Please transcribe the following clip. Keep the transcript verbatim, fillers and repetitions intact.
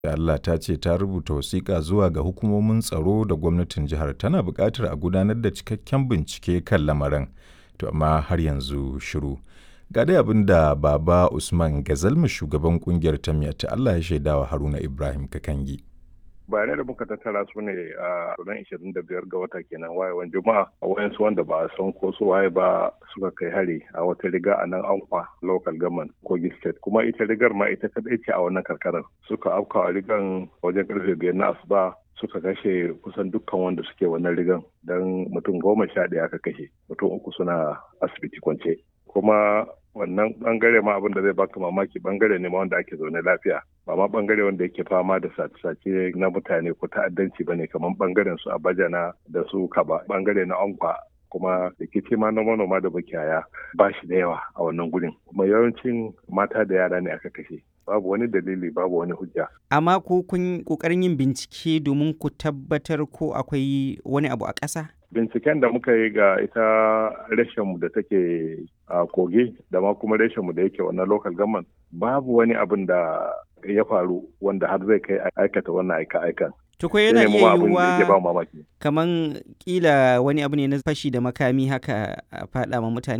Allah ta ce ta rubuta wasiƙa zuwa ga hukumomin tsaro da gwamnatin jihar tana buƙatar a gudanar da cikakken bincike kan lamarin, to amma har yanzu shiru. Ga dai abin da Baba Usman Gazalma shugaban ƙungiyar ta Miyatta Allah ya shaidawa Haruna Ibrahim Kakangi. Bayanai da muka tattara su ne a ranar ishirin da biyar ga wata kenan wayewan juma'a a wayansu wanda ba a san ko su waye ba suka kai hari a wata riga a nan Ankwa local government Kogi state, kuma ita rigar ma ita kadai ce a wannan karkarar. Suka afka a rigan wajen karfe biyar na asuba suka kashe kusan dukkan wanda suke wannan rigan, dan mutum goma sha ɗaya aka kashe, mutum uku suna asibiti kwance. Kuma wannan bangare ma abin da zai baka mamaki bangare ne ma wanda ake zaune lafiya, ba ma bangare wanda yake fama da sace-sace na mutane ko ta'addanci bane kamar bangaren su Abajana da su Kaba, bangare na Ankwa kuma rikici ma na manoma da bakiyaya ba shi da yawa a wannan gurin, kuma yawancin mata da yara ne aka kashe. Babu wani dalili, babu wani hujja. Amma ko kun kokarin yin bincike domin ku tabbatar ko akwai wani abu a ƙasa? Binciken da muka yi ga ita reshenmu da take a Kogi da ma kuma reshenmu da yake wannan local government, babu wani abin da ya faru wanda har zai kai aikata wannan aika-aikan. Tuko yana iya yiwuwa kaman kila wani abu ne na fashi da makami haka a faɗa ma mutane.